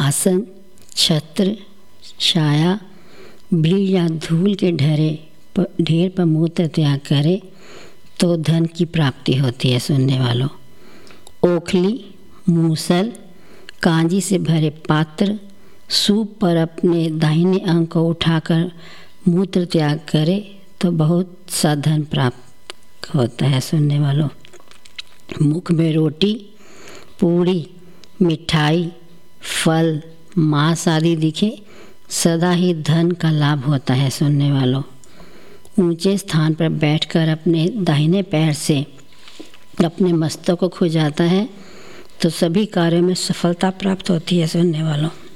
आसन, छत्र, छाया, भीड़ या धूल के ढेर पर मूत्र त्याग करे तो धन की प्राप्ति होती है। सुनने वालों, ओखली, मूसल, कांजी से भरे पात्र, सूप पर अपने दाहिने अंग को उठाकर मूत्र त्याग करे तो बहुत सा धन प्राप्त होता है। सुनने वालों, मुख में रोटी, पूड़ी, मिठाई, फल, मांस आदि दिखे सदा ही धन का लाभ होता है। सुनने वालों, ऊंचे स्थान पर बैठकर अपने दाहिने पैर से अपने मस्तक को खुजाता है तो सभी कार्यों में सफलता प्राप्त होती है। सुनने वालों,